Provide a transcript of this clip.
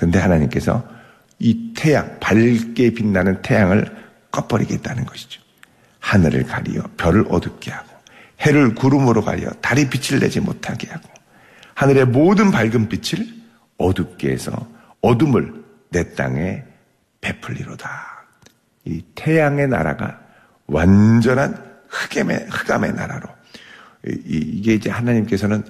근데 하나님께서 이 태양, 밝게 빛나는 태양을 꺼버리겠다는 것이죠. 하늘을 가리어 별을 어둡게 하고 해를 구름으로 가리어 달이 빛을 내지 못하게 하고 하늘의 모든 밝은 빛을 어둡게 해서 어둠을 내 땅에 베풀리로다. 이 태양의 나라가 완전한 흑암의 나라로, 이게 이제 하나님께서는